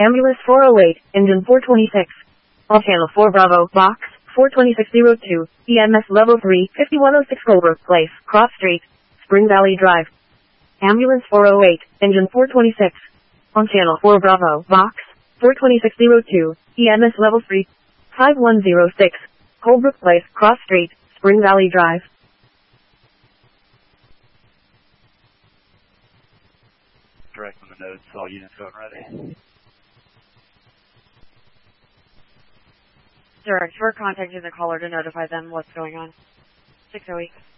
Ambulance 408, engine 426. On channel 4 Bravo, box 42602, EMS level 3, 5106 Colebrook Place, Cross Street, Spring Valley Drive. Ambulance 408, engine 426. On channel 4 Bravo, box 42602, EMS level 3, 5106, Colebrook Place, Cross Street, Spring Valley Drive. Direct on the notes, all units going ready. Direct, we're contacting the caller to notify them what's going on. 608.